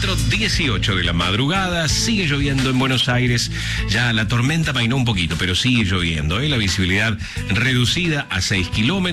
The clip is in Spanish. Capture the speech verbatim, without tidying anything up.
cuatro dieciocho de la madrugada. Sigue lloviendo en Buenos Aires. Ya la tormenta mainó un poquito, pero sigue lloviendo, ¿eh? La visibilidad reducida a seis kilómetros.